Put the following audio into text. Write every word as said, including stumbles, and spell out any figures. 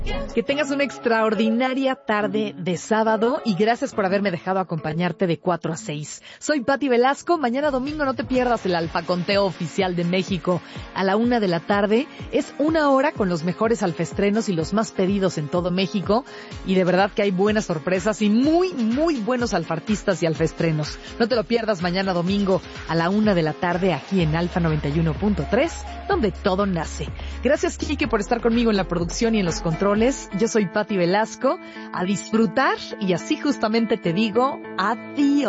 Que tengas una extraordinaria tarde de sábado y gracias por haberme dejado acompañarte de cuatro a seis. Soy Pati Velasco. Mañana domingo no te pierdas el Alfaconteo Oficial de México a la una de la tarde. Es una hora con los mejores alfaestrenos y los más pedidos en todo México. Y de verdad que hay buenas sorpresas y muy, muy buenos alfartistas y alfaestrenos. No te lo pierdas mañana domingo a la una de la tarde aquí en Alfa noventa y uno punto tres, donde todo nace. Gracias, Kike, por estar conmigo en la producción y en los controles. Yo soy Pati Velasco, a disfrutar y así justamente te digo adiós.